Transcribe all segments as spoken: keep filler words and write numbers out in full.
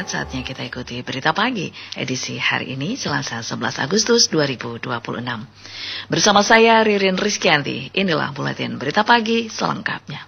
masyarakat, saatnya kita ikuti Berita Pagi edisi hari ini, Selasa sebelas Agustus dua ribu dua puluh enam. Bersama saya Ririn Rizkyanti, inilah Buletin Berita Pagi selengkapnya.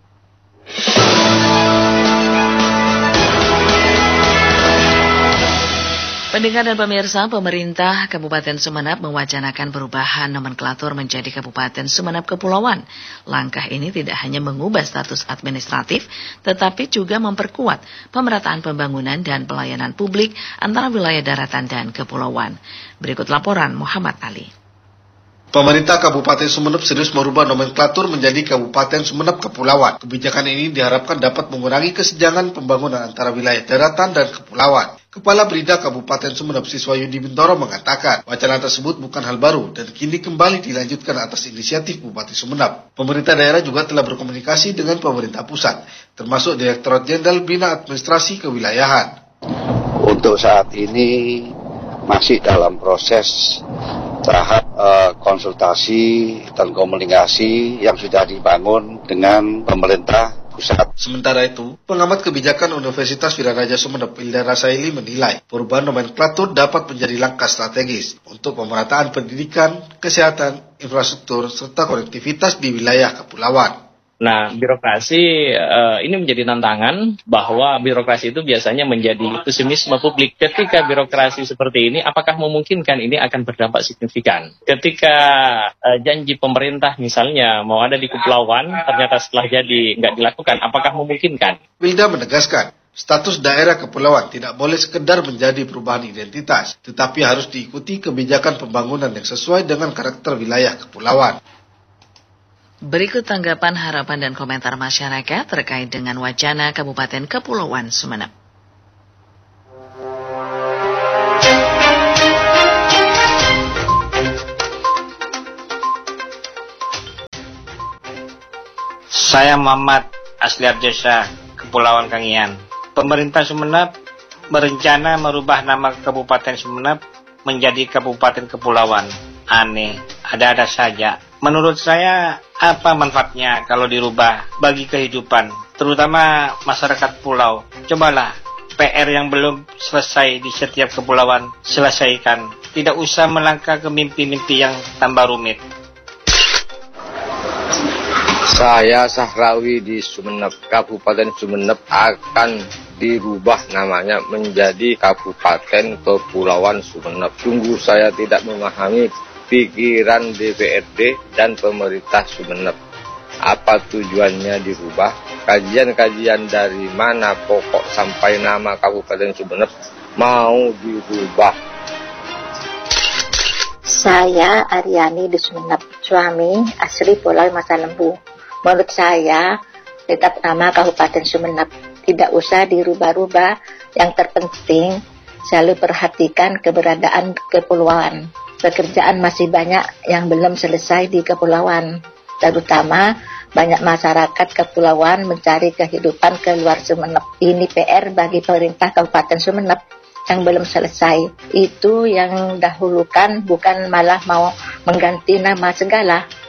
Pendengar dan pemirsa, pemerintah Kabupaten Sumeneb mewacanakan perubahan nomenklatur menjadi Kabupaten Sumeneb Kepulauan. Langkah ini tidak hanya mengubah status administratif, tetapi juga memperkuat pemerataan pembangunan dan pelayanan publik antara wilayah daratan dan kepulauan. Berikut laporan Muhammad Ali. Pemerintah Kabupaten Sumeneb serius merubah nomenklatur menjadi Kabupaten Sumeneb Kepulauan. Kebijakan ini diharapkan dapat mengurangi kesenjangan pembangunan antara wilayah daratan dan kepulauan. Kepala Brida Kabupaten Sumeneb Siswayudi Bintoro mengatakan, wacana tersebut bukan hal baru dan kini kembali dilanjutkan atas inisiatif Bupati Sumeneb. Pemerintah daerah juga telah berkomunikasi dengan pemerintah pusat, termasuk Direktorat Jenderal Bina Administrasi Kewilayahan. Untuk saat ini masih dalam proses tahap uh, konsultasi dan komunikasi yang sudah dibangun dengan pemerintah pusat. Sementara itu, pengamat kebijakan Universitas Wiraraja Sumeneb Hilda Rasaili menilai perubahan nomenklatur dapat menjadi langkah strategis untuk pemerataan pendidikan, kesehatan, infrastruktur, serta konektivitas di wilayah kepulauan. Nah, birokrasi uh, ini menjadi tantangan bahwa birokrasi itu biasanya menjadi pesimisme publik. Ketika birokrasi seperti ini, apakah memungkinkan ini akan berdampak signifikan? Ketika uh, janji pemerintah misalnya mau ada di kepulauan, ternyata setelah jadi nggak dilakukan, apakah memungkinkan? Wilda menegaskan, status daerah kepulauan tidak boleh sekedar menjadi perubahan identitas, tetapi harus diikuti kebijakan pembangunan yang sesuai dengan karakter wilayah kepulauan. Berikut tanggapan, harapan, dan komentar masyarakat terkait dengan wacana Kabupaten Kepulauan Sumeneb. Saya Muhammad Asli Abjasa, Kepulauan Kangian. Pemerintah Sumeneb berencana merubah nama Kabupaten Sumeneb menjadi Kabupaten Kepulauan. Aneh, ada-ada saja. Menurut saya, apa manfaatnya kalau dirubah bagi kehidupan, terutama masyarakat pulau? Cobalah, P R yang belum selesai di setiap kepulauan, selesaikan. Tidak usah melangkah ke mimpi-mimpi yang tambah rumit. Saya Sahrawi di Sumeneb, Kabupaten Sumeneb akan dirubah namanya menjadi Kabupaten Kepulauan Sumeneb. Sungguh saya tidak memahami pikiran D P R D dan pemerintah Sumeneb. Apa tujuannya dirubah? Kajian-kajian dari mana pokok sampai nama Kabupaten Sumeneb mau dirubah? Saya Aryani di Sumeneb, suami asli Pulau Masa Lembu. Menurut saya, tetap nama Kabupaten Sumeneb. Tidak usah dirubah-rubah. Yang terpenting, selalu perhatikan keberadaan kepulauan. Pekerjaan masih banyak yang belum selesai di kepulauan, terutama banyak masyarakat kepulauan mencari kehidupan keluar Sumeneb. Ini P R bagi pemerintah Kabupaten Sumeneb yang belum selesai. Itu yang dahulukan, bukan malah mau mengganti nama segala.